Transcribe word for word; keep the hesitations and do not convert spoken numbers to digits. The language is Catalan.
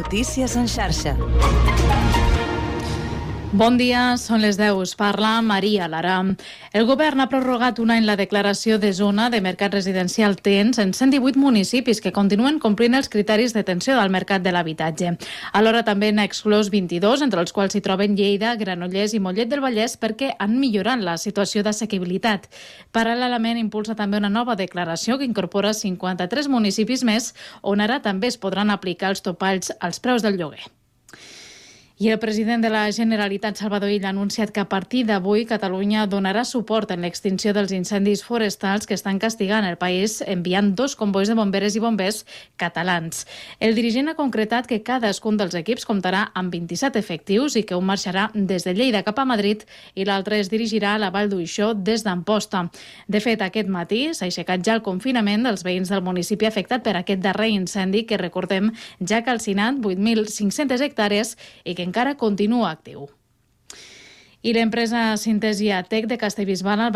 Notícies en xarxa. Bon dia, són les deu. Us parla Maria Lara. El govern ha prorrogat un any la declaració de zona de mercat residencial tens en cent divuit municipis que continuen complint els criteris d'atenció del mercat de l'habitatge. Alhora també n'ha exclòs vint-i-dos, entre els quals s'hi troben Lleida, Granollers i Mollet del Vallès, perquè han millorat la situació d'assequibilitat. Paral·lelament impulsa també una nova declaració que incorpora cinquanta-tres municipis més, on ara també es podran aplicar els topalls als preus del lloguer. I el president de la Generalitat, Salvador Illa, ha anunciat que a partir d'avui Catalunya donarà suport en l'extinció dels incendis forestals que estan castigant el país, enviant dos convois de bomberes i bombers catalans. El dirigent ha concretat que cadascun dels equips comptarà amb vint-i-set efectius i que un marxarà des de Lleida cap a Madrid i l'altre es dirigirà a la Vall d'Uixó des d'Amposta. De fet, aquest matí s'ha aixecat ja el confinament dels veïns del municipi afectat per aquest darrer incendi que, recordem, ja ha calcinat vuit mil cinc-centes hectàrees i que encara continua actiu. I l'empresa Sintesia Tech de Castellbisbal